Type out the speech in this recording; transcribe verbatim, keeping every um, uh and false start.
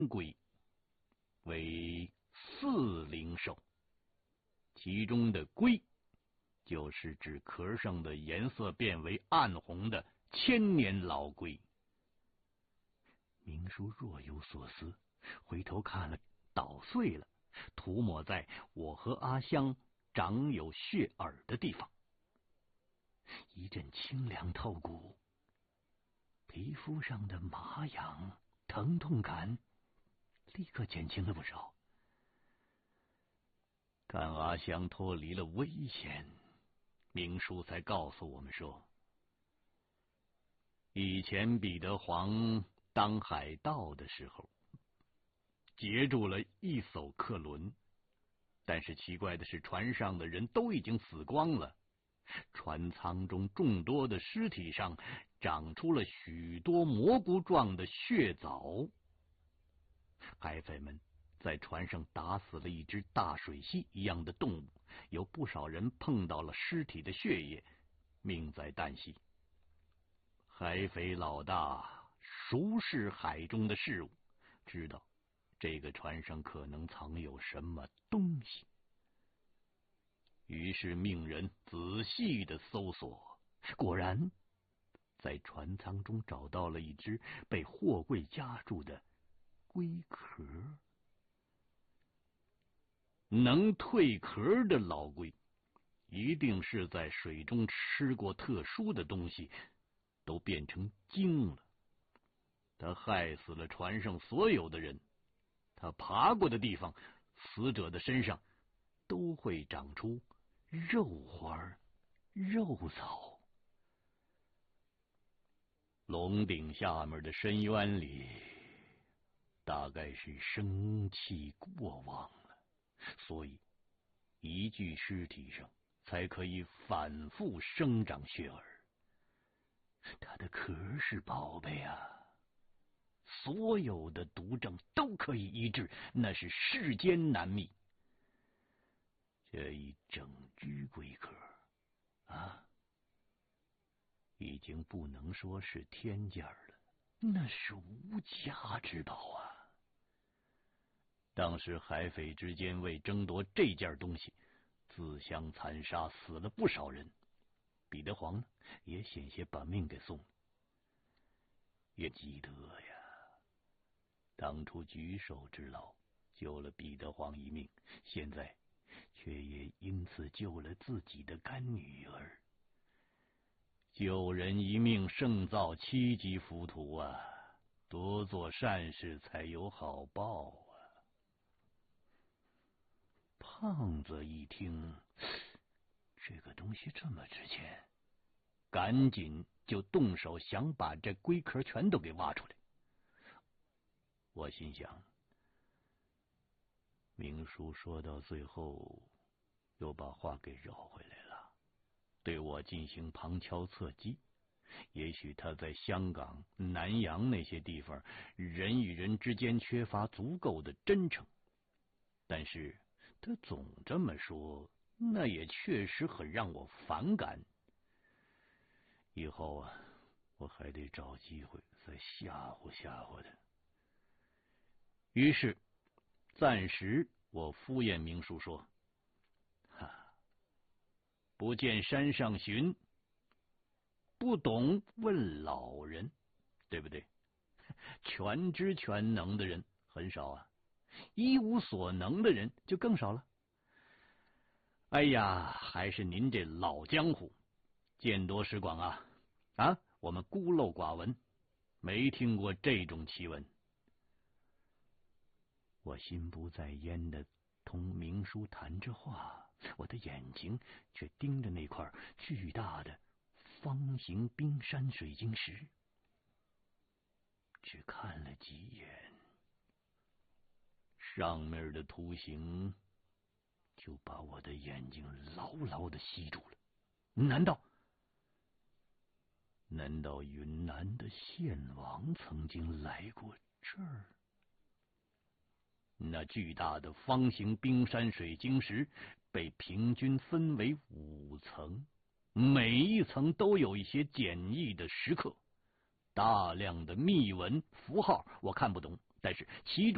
龟为四灵兽，其中的龟就是指壳上的颜色变为暗红的千年老龟。明叔若有所思，回头看了，捣碎了，涂抹在我和阿香长有血耳的地方。一阵清凉透骨，皮肤上的麻痒疼痛感立刻减轻了不少。看阿香脱离了危险，明叔才告诉我们说，以前彼得黄当海盗的时候截住了一艘客轮，但是奇怪的是，船上的人都已经死光了，船舱中众多的尸体上长出了许多蘑菇状的血藻。海匪们在船上打死了一只大水螅一样的动物，有不少人碰到了尸体的血液，命在旦夕。海匪老大熟视海中的事物，知道这个船上可能藏有什么东西，于是命人仔细的搜索，果然在船舱中找到了一只被货柜夹住的龟壳。能蜕壳的老龟一定是在水中吃过特殊的东西，都变成精了。他害死了船上所有的人，他爬过的地方，死者的身上都会长出肉花、肉草。龙顶下面的深渊里，大概是生气过旺了，所以一具尸体上才可以反复生长血耳。它的壳是宝贝啊，所有的毒症都可以医治，那是世间难觅。这一整只龟壳啊，已经不能说是天价了，那是无价之宝啊！当时海匪之间为争夺这件东西，自相残杀，死了不少人。彼得黄呢，也险些把命给送了。也记得呀，当初举手之劳救了彼得黄一命，现在却也因此救了自己的干女儿。救人一命胜造七级浮屠啊，多做善事才有好报啊。胖子一听这个东西这么值钱，赶紧就动手想把这龟壳全都给挖出来。我心想，明叔说到最后又把话给绕回来了，对我进行旁敲侧击。也许他在香港、南洋那些地方，人与人之间缺乏足够的真诚，但是他总这么说，那也确实很让我反感。以后啊，我还得找机会再吓唬吓唬他。于是暂时我敷衍明叔说，哈，不见山上寻，不懂问老人，对不对？全知全能的人很少啊，一无所能的人就更少了。哎呀，还是您这老江湖，见多识广啊！啊，我们孤陋寡闻，没听过这种奇闻。我心不在焉的同明叔谈着话，我的眼睛却盯着那块巨大的方形冰山水晶石。只看了几眼，上面的图形就把我的眼睛牢牢的吸住了。难道难道云南的献王曾经来过这儿？那巨大的方形冰山水晶石被平均分为五层，每一层都有一些简易的石刻，大量的密文符号我看不懂，但是其中